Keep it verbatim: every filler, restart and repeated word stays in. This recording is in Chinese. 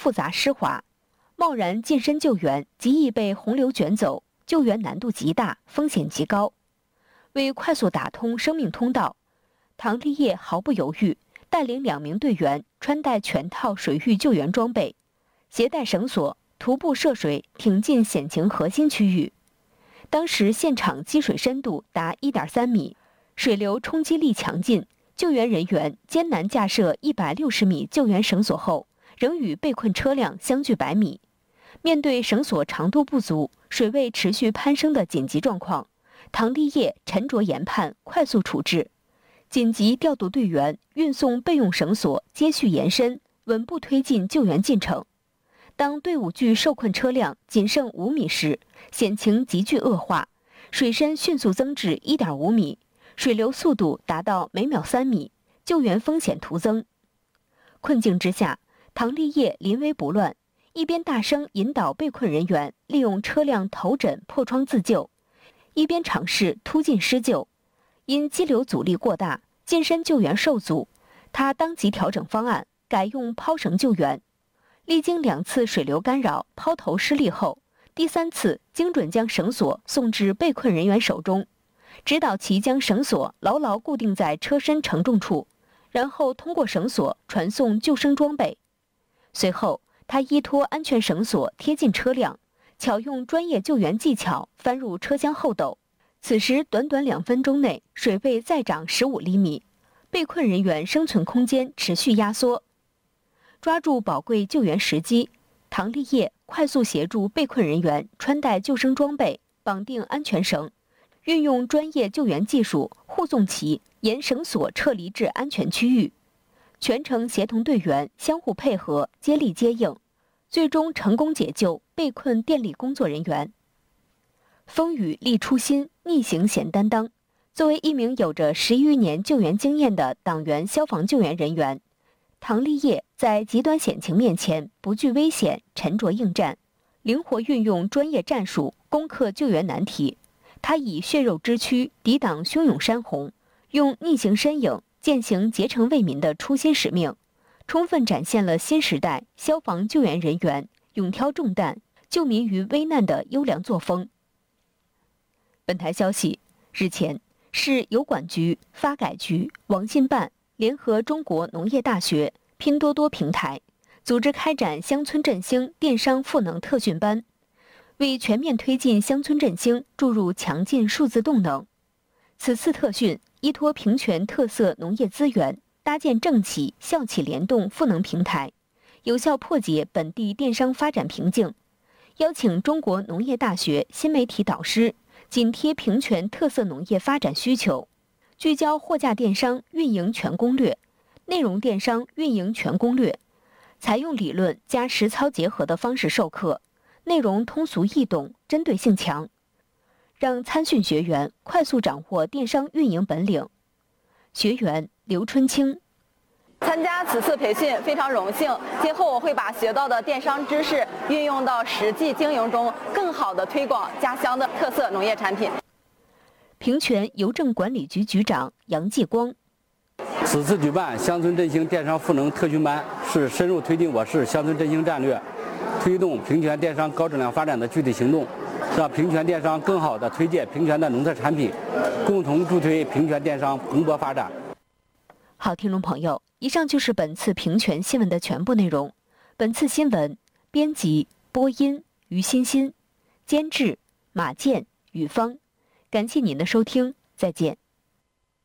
复杂湿滑，贸然近身救援极易被洪流卷走，救援难度极大，风险极高。为快速打通生命通道，唐立业毫不犹豫，带领两名队员穿戴全套水域救援装备，携带绳索，徒步涉水挺进险情核心区域。当时现场积水深度达 一点三米，水流冲击力强劲，救援人员艰难架设一百六十米救援绳索后，仍与被困车辆相距百米。面对绳索长度不足、水位持续攀升的紧急状况，唐立业沉着研判，快速处置，紧急调度队员，运送备用绳索，接续延伸，稳步推进救援进程。当队伍距受困车辆仅剩五米时，险情急剧恶化，水深迅速增至 一点五米，水流速度达到每秒三米，救援风险徒增。困境之下，唐立业临危不乱，一边大声引导被困人员利用车辆头枕破窗自救，一边尝试突进施救。因激流阻力过大，近身救援受阻，他当即调整方案，改用抛绳救援。历经两次水流干扰、抛投失利后，第三次精准将绳索送至被困人员手中，指导其将绳索牢牢固定在车身承重处，然后通过绳索传送救生装备。随后，他依托安全绳索贴近车辆，巧用专业救援技巧翻入车厢后斗。此时短短两分钟内，水位再涨十五厘米，被困人员生存空间持续压缩。抓住宝贵救援时机，唐立业快速协助被困人员穿戴救生装备，绑定安全绳，运用专业救援技术护送其沿绳索撤离至安全区域。全程协同队员相互配合，接力接应，最终成功解救被困电力工作人员。风雨立初心，逆行显担当。作为一名有着十余年救援经验的党员消防救援人员，唐立业在极端险情面前不惧危险，沉着应战，灵活运用专业战术攻克救援难题。他以血肉之躯抵挡汹涌山洪，用逆行身影践行竭诚为民的初心使命，充分展现了新时代消防救援人员勇挑重担、救民于危难的优良作风。本台消息，日前，市邮管局、发改局、网信办联合中国农业大学、拼多多平台，组织开展乡村振兴电商赋能特训班，为全面推进乡村振兴注入强劲数字动能。此次特训依托平泉特色农业资源，搭建政企、校企联动赋能平台，有效破解本地电商发展瓶颈。邀请中国农业大学新媒体导师紧贴平泉特色农业发展需求，聚焦货架电商运营全攻略、内容电商运营全攻略，采用理论加实操结合的方式授课，内容通俗易懂，针对性强，让参训学员快速掌握电商运营本领。学员刘春清。 参加此次培训非常荣幸，今后我会把学到的电商知识运用到实际经营中，更好地推广家乡的特色农业产品。 平泉邮政管理局局长杨继光。 此次举办乡村振兴电商赋能特训班，是深入推进我市乡村振兴战略，推动平泉电商高质量发展的具体行动，让平泉电商更好地推介平泉的农特产品，共同助推平泉电商蓬勃发展。 好，听众朋友，以上就是本次平泉新闻的全部内容。本次新闻编辑播音于欣欣，监制马健、雨芳。感谢您的收听，再见。